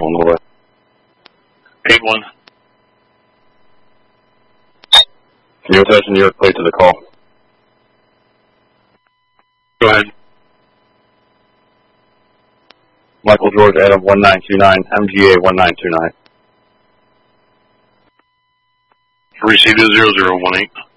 Illinois. 8-1. Can you attach a New York plate to the call? Go ahead. Michael George Adam 1929, MGA 1929. Received 0018.